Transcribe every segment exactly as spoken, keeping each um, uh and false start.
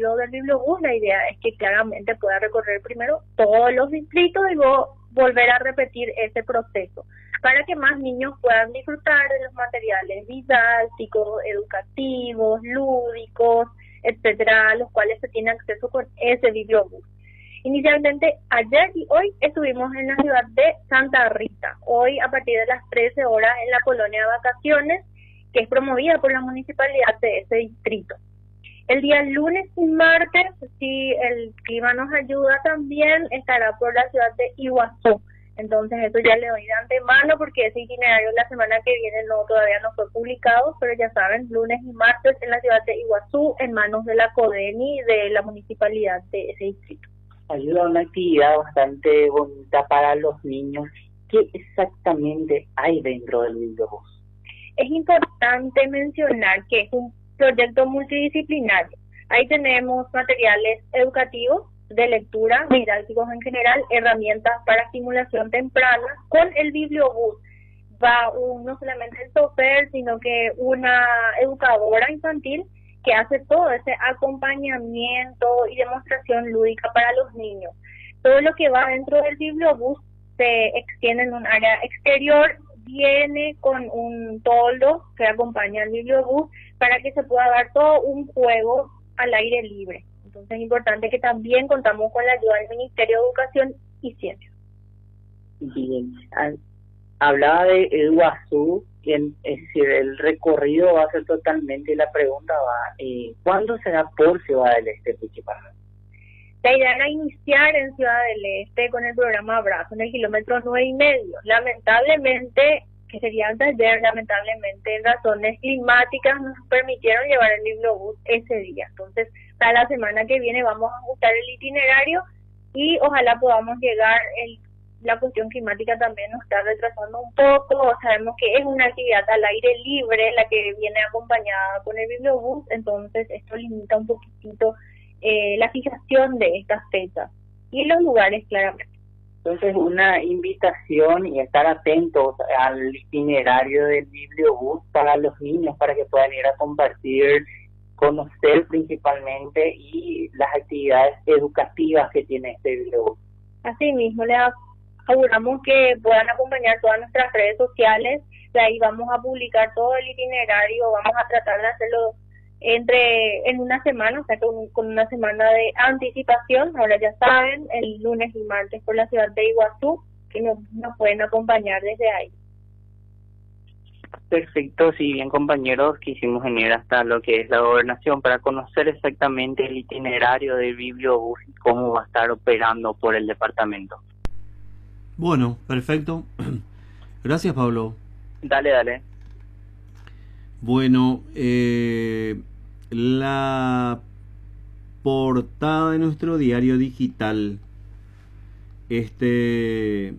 recorrido del bibliobús, la idea es que claramente pueda recorrer primero todos los distritos y luego volver a repetir ese proceso, para que más niños puedan disfrutar de los materiales didácticos, educativos, lúdicos, etcétera, a los cuales se tiene acceso con ese bibliobús. Inicialmente, ayer y hoy estuvimos en la ciudad de Santa Rita. Hoy, a partir de las trece horas, en la colonia de vacaciones, que es promovida por la municipalidad de ese distrito. El día lunes y martes, si el clima nos ayuda también, estará por la ciudad de Iguazú. Entonces, eso ya le doy de antemano porque ese itinerario la semana que viene no todavía no fue publicado, pero ya saben, lunes y martes en la ciudad de Iguazú, en manos de la CODENI y de la municipalidad de ese distrito. Ayuda a una actividad bastante bonita para los niños. ¿Qué exactamente hay dentro del bibliobús? Es importante mencionar que es un proyecto multidisciplinario. Ahí tenemos materiales educativos, de lectura, didácticos en general, herramientas para estimulación temprana. Con el bibliobús va un, no solamente el chofer, sino que una educadora infantil que hace todo ese acompañamiento y demostración lúdica para los niños. Todo lo que va dentro del bibliobús se extiende en un área exterior, viene con un toldo que acompaña al bibliobús para que se pueda dar todo un juego al aire libre. Entonces es importante que también contamos con la ayuda del Ministerio de Educación y Ciencia. Bien, hablaba de Iguazú, que es decir, el recorrido va a ser totalmente, la pregunta va, eh, ¿cuándo será por Ciudad del Este principalmente? La idea era iniciar en Ciudad del Este con el programa Abrazo en el kilómetro nueve y medio. Lamentablemente, que sería antes de ayer, lamentablemente, razones climáticas nos permitieron llevar el bibliobús ese día. Entonces, para la semana que viene vamos a ajustar el itinerario y ojalá podamos llegar. El, la cuestión climática también nos está retrasando un poco. Sabemos que es una actividad al aire libre la que viene acompañada con el bibliobús, entonces esto limita un poquitito eh, la fijación de estas fechas y los lugares claramente. Entonces, una invitación y estar atentos al itinerario del bibliobús para los niños, para que puedan ir a compartir, conocer principalmente y las actividades educativas que tiene este bibliobús. Así mismo, les aseguramos que puedan acompañar todas nuestras redes sociales, de ahí vamos a publicar todo el itinerario, vamos a tratar de hacerlo entre en una semana, o sea, con, con una semana de anticipación. Ahora ya saben, el lunes y martes por la ciudad de Iguazú, que nos, nos pueden acompañar desde ahí. Perfecto, si bien compañeros, quisimos venir hasta lo que es la gobernación para conocer exactamente el itinerario del bibliobús y cómo va a estar operando por el departamento. Bueno, perfecto. Gracias, Pablo. Dale, dale. Bueno, eh, la portada de nuestro diario digital este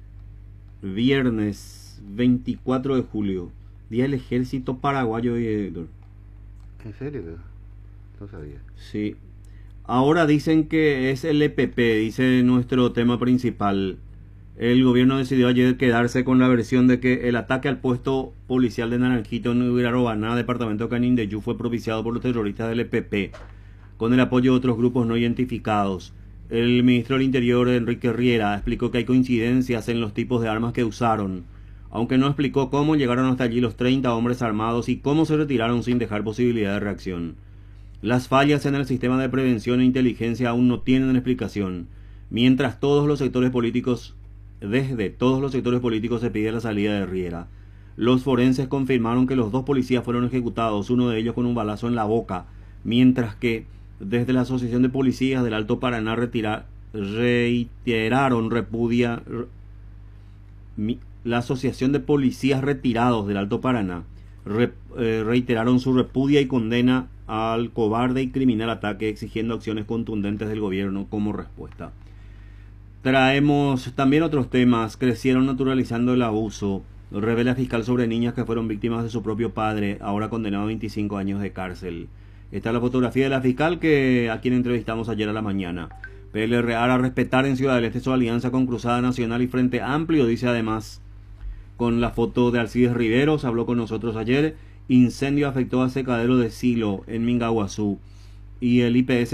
viernes veinticuatro de julio, Día del Ejército Paraguayo. ¿En serio? No sabía. Sí. Ahora dicen que es el E P P, dice nuestro tema principal. El gobierno decidió ayer quedarse con la versión de que el ataque al puesto policial de Naranjito en Uirarobaná, departamento de Canindeyú, fue propiciado por los terroristas del E P P, con el apoyo de otros grupos no identificados. El ministro del Interior, Enrique Riera, explicó que hay coincidencias en los tipos de armas que usaron, aunque no explicó cómo llegaron hasta allí los treinta hombres armados y cómo se retiraron sin dejar posibilidad de reacción. Las fallas en el sistema de prevención e inteligencia aún no tienen explicación, mientras todos los sectores políticos Desde todos los sectores políticos se pide la salida de Riera. Los forenses confirmaron que los dos policías fueron ejecutados, uno de ellos con un balazo en la boca, mientras que desde la Asociación de Policías del Alto Paraná retira, reiteraron repudia mi, la Asociación de Policías Retirados del Alto Paraná re, eh, reiteraron su repudia y condena al cobarde y criminal ataque, exigiendo acciones contundentes del gobierno como respuesta. Traemos también otros temas. Crecieron naturalizando el abuso. Revela fiscal sobre niñas que fueron víctimas de su propio padre, ahora condenado a veinticinco años de cárcel. Esta es la fotografía de la fiscal que a quien entrevistamos ayer a la mañana. P L R A a respetar en Ciudad del Este su alianza con Cruzada Nacional y Frente Amplio, dice además. Con la foto de Alcides Riveros, habló con nosotros ayer. Incendio afectó a secadero de Silo en Mingaguazú. Y el I P S